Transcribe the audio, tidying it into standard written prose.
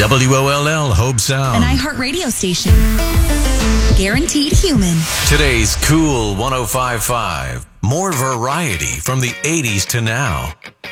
WOLL Hope Sound. An iHeartRadio station. Guaranteed human. Today's Cool 105.5. More variety from the 80s to now.